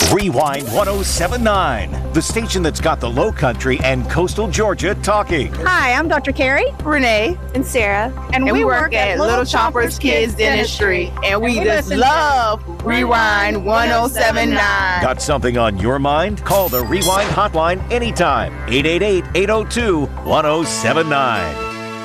Rewind 1079, the station that's got the Low Country and coastal Georgia talking. Hi, I'm Dr. Carrie, Renee, and Sarah. and we work at Little Choppers Kids Dentistry. And we just listen love Rewind 1079. Got something on your mind? Call the Rewind hotline anytime. 888-802-1079.